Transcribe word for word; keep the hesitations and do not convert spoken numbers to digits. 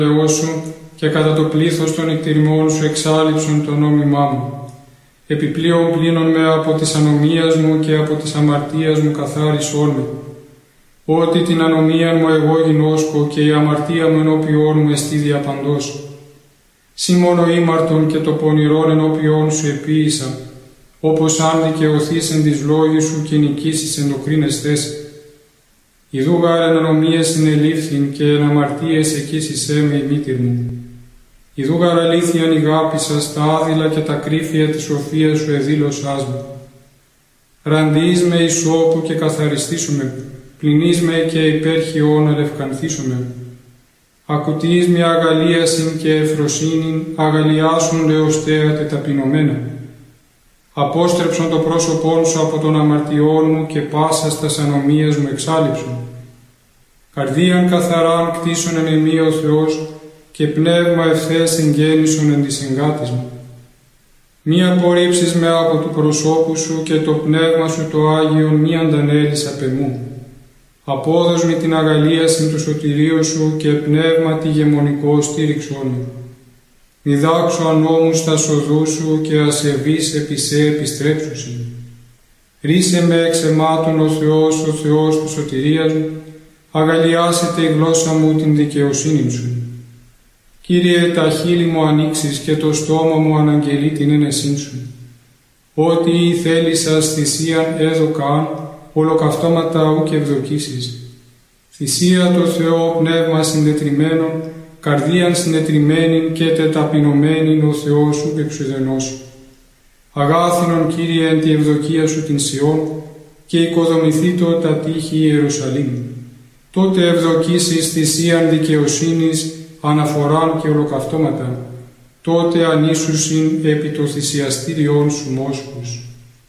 Θεό σου και κατά το πλήθος των εκτηρημών σου εξάλειψον το νόμιμά μου. Επιπλέον πλύνον με από της ανομίας μου και από της αμαρτίας μου καθάρισόν με. Ότι την ανομία μου εγώ γινώσκω και η αμαρτία μου ενώπιόν μου εστί διαπαντός. Σύ μόνο ήμαρτον και το πονηρόν ενώπιόν σου επίησα, όπως αν δικαιωθείς εν της λόγης σου και νικήσεις εν το κρίνεσθες. Ιδού γάρ εν ανομίες συνελήφθην και εν αμαρτίες εκείσισέ με η μήτηρ μου. Ιδού γάρ αλήθειαν ηγάπησας τα άδειλα και τα κρύφια της σοφίας σου εδήλωσάς μου. Ραντείς με ισόπου και καθαριστήσουμε, πλυνείς με και υπέρχιον ελευκανθήσουμε. Ακουτείς με αγαλίασιν και ευφροσύνην, αγαλιάσουν λεωστέα τεταπεινωμένα. Απόστρεψον το πρόσωπόν σου από των αμαρτιών μου και πάσας τας ανομίας μου εξάλειψον. Καρδίαν καθαράν κτίσον εν εμεί ο Θεός και πνεύμα ευθές εγγέννησον εν της εγκάτης μου. Μη απορρίψεις με από του προσώπου σου και το πνεύμα σου το Άγιον μη αντανέλεις απ' εμού. Απόδος με την αγαλίασιν του σωτηρίου σου και πνεύμα τη γεμονικό στήριξόν μου. Διδάξω ανώμους στα σοδού σου και ασεβείς επί σε επιστρέψουσιν. Ρίσε με εξ αιμάτων ο Θεός, ο Θεός του σωτηρίας μου, αγαλιάσετε η γλώσσα μου την δικαιοσύνη σου. Κύριε, τα χείλη μου ανοίξεις και το στόμα μου αναγγελεί την ένεσήν σου. Ό,τι η θέλησας θυσίαν έδωκαν, ολοκαυτώματα ου και ευδοκίσεις. Θυσία το Θεό πνεύμα συντετριμένον, καρδίαν συνετριμένην και τεταπεινωμένην ο Θεός σου εξουδενός. Αγάθινον, Κύριε, εν τη ευδοκία σου την Σιών και οικοδομηθήτω τα τείχη Ιερουσαλήμ. Τότε ευδοκίσεις θυσίαν δικαιοσύνης, αναφοράν και ολοκαυτώματα. Τότε ανήσουσιν επί το θυσιαστήριόν σου μόσχους.